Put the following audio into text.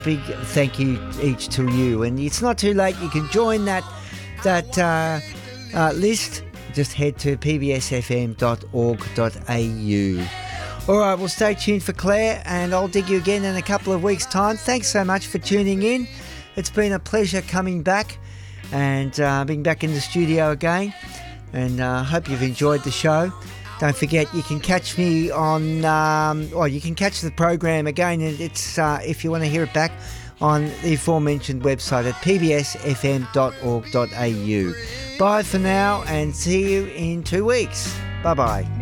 big thank you each to you. And it's not too late. You can join that list. Just head to pbsfm.org.au. All right, well, stay tuned for Claire, and I'll dig you again in a couple of weeks' time. Thanks so much for tuning in. It's been a pleasure coming back and being back in the studio again. And hope you've enjoyed the show. Don't forget, you can catch me on, you can catch the program again, and it's if you want to hear it back, on the aforementioned website at pbsfm.org.au. Bye for now, and see you in 2 weeks. Bye-bye.